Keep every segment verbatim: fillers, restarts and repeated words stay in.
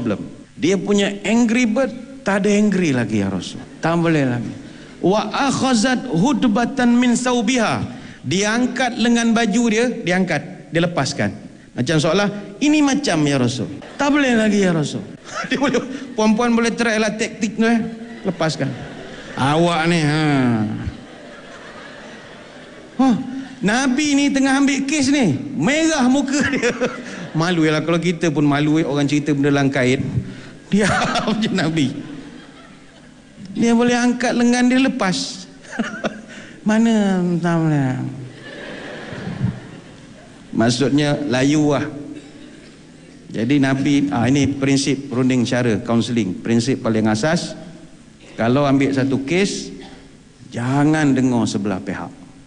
problem. Dia punya angry bird tak ada angry lagi ya Rasul. Tak boleh lagi. Wa akhazat hudbatan min saubiha. Dia angkat lengan baju dia, dia angkat, dia lepaskan. Macam seolah ini macam ya Rasul. Tak boleh lagi ya Rasul. Dia boleh, puan-puan boleh try lah taktik tu eh. Lepaskan. Awak ni ha. Huh, Nabi ni tengah ambil kes ni, merah muka dia. Malu lah kalau kita pun malu eh, orang cerita benda dalam kain. Dia je Nabi. Dia boleh angkat lengan dia lepas. Mana tahulah. Maksudnya layu lah. Jadi Nabi, ah, ini prinsip runding cara kaunseling. Prinsip paling asas, kalau ambil satu kes, jangan dengar sebelah pihak.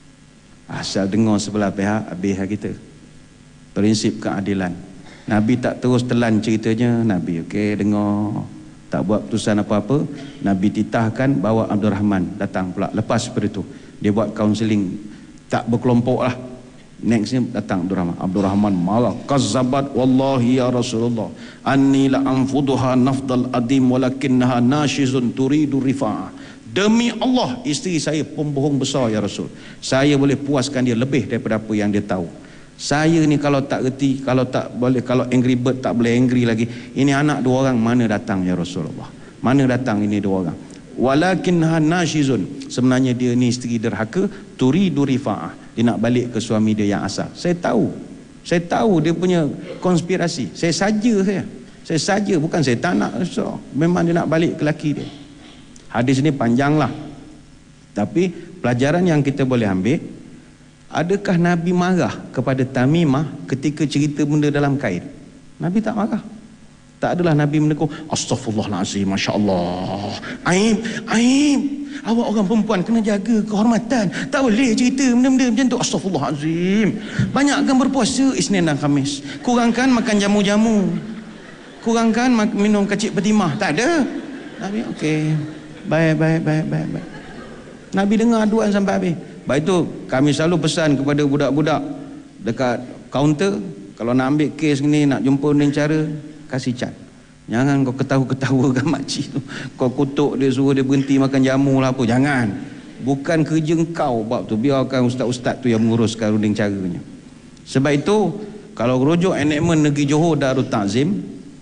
Asal dengar sebelah pihak, habis kita. Prinsip keadilan. Nabi tak terus telan ceritanya. Nabi okey dengar, tak buat keputusan apa-apa. Nabi titahkan bawa Abdul Rahman datang pula. Lepas daripada itu dia buat kaunseling, tak berkelompok lah. Nextnya datang Abdul Rahman. Abdul Rahman marah, kazzabat wallahi ya Rasulullah anni la anfuduha nafdal adim walakinnaha nashizun turidu rifa'ah. Demi Allah, isteri saya pembohong besar ya Rasul. Saya boleh puaskan dia lebih daripada apa yang dia tahu. Saya ni kalau tak reti, kalau tak boleh, kalau angry bird tak boleh angry lagi. Ini anak dua orang mana datang ya Rasulullah? Mana datang ini dua orang? Walakinnaha nashizun. Sebenarnya dia ni isteri derhaka, turidu rifa'ah. Dia nak balik ke suami dia yang asal. Saya tahu. Saya tahu dia punya konspirasi. Saya saja saya. Saya saja, bukan saya tak nak Rasulullah. Memang dia nak balik ke laki dia. Hadis ni panjang lah. Tapi pelajaran yang kita boleh ambil, adakah Nabi marah kepada Tamimah ketika cerita benda dalam kain? Nabi tak marah. Tak adalah Nabi menegur, astaghfirullahalazim, Masya Allah, aib, aib, awak orang perempuan kena jaga kehormatan, tak boleh cerita benda-benda macam tu, astaghfirullahalazim. Banyakkan berpuasa Isnin dan Khamis, kurangkan makan jamu-jamu, kurangkan minum kacik petimah. Tak ada. Nabi okey, baik, baik, baik, baik, baik. Nabi dengar aduan sampai habis. Baik tu kami selalu pesan kepada budak-budak dekat kaunter, kalau nak ambil kes ni, nak jumpa dengan cara, kasih cat. Jangan kau ketawa-ketawa kan makcik tu, kau kutuk dia, suruh dia berhenti makan jamu lah apa. Jangan. Bukan kerja kau bab tu, biarkan ustaz-ustaz tu yang menguruskan runding caranya. Sebab itu kalau rujuk enakmen negeri Johor Darul Ta'zim,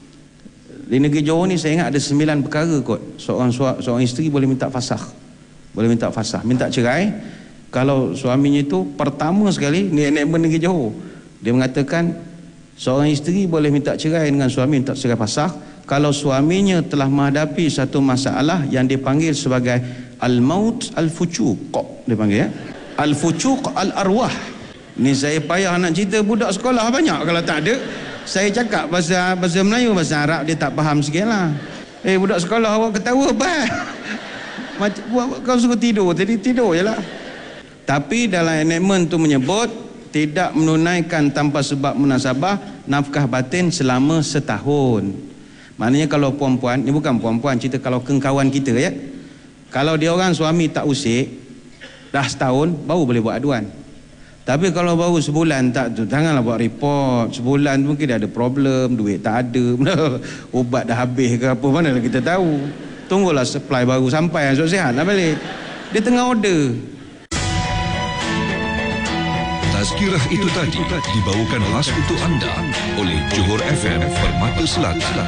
di negeri Johor ni saya ingat ada sembilan perkara kot. Seorang seorang isteri boleh minta fasakh. Boleh minta fasakh, minta cerai. Kalau suaminya itu pertama sekali, ni enakmen negeri Johor, dia mengatakan seorang isteri boleh minta cerai dengan suami, minta cerai fasakh kalau suaminya telah menghadapi satu masalah yang dipanggil sebagai al-maut al-fucuq. Dia panggil ya, al-fucuq al-arwah. Ni saya payah nak cerita budak sekolah banyak kalau tak ada. Saya cakap bahasa bahasa Melayu, bahasa Arab dia tak faham sikit lah. Eh budak sekolah awak ketawa apa? Macam kau suruh tidur, jadi tidur je lah. Tapi dalam enactment tu menyebut tidak menunaikan tanpa sebab munasabah nafkah batin selama setahun. Maknanya kalau perempuan, ni bukan perempuan, cerita kalau kawan kita ya. Kalau dia orang suami tak usik, dah setahun baru boleh buat aduan. Tapi kalau baru sebulan tak tu, janganlah buat report. Sebulan tu mungkin dia ada problem, duit tak ada, ubat dah habis ke apa, mana kita tahu. Tunggulah supply baru sampai, esok sihat nak balik. Dia tengah order. Tazkirah itu tadi dibawakan khas untuk anda oleh Johor F M Permata Selatan.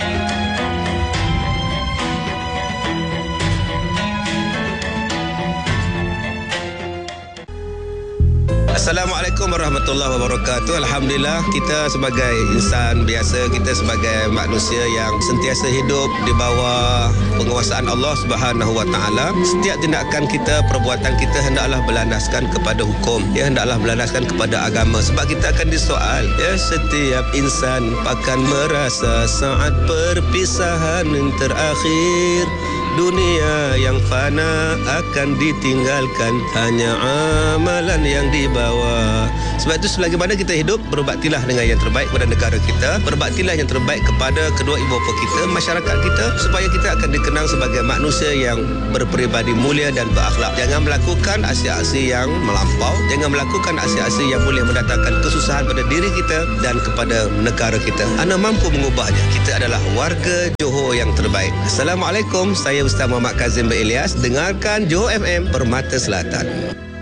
Assalamualaikum warahmatullahi wabarakatuh. Alhamdulillah, kita sebagai insan biasa, kita sebagai manusia yang sentiasa hidup di bawah penguasaan Allah Subhanahu wa taala, setiap tindakan kita, perbuatan kita hendaklah berlandaskan kepada hukum, ya, hendaklah berlandaskan kepada agama. Sebab kita akan disoal, ya, setiap insan akan merasa saat perpisahan terakhir Dunia yang fana akan ditinggalkan, hanya amalan yang dibawa. Sebab itu selagi mana kita hidup, berbaktilah dengan yang terbaik kepada negara kita, berbaktilah yang terbaik kepada kedua ibu bapa kita, masyarakat kita, supaya kita akan dikenang sebagai manusia yang berperibadi mulia dan berakhlak. Jangan melakukan aksi-aksi yang melampau, jangan melakukan aksi-aksi yang boleh mendatangkan kesusahan pada diri kita dan kepada negara kita. Anda mampu mengubahnya. Kita adalah warga Johor yang terbaik. Assalamualaikum, saya Ustaz Muhammad Kazim bin Ilyas. Dengarkan Johor F M, Permata Selatan.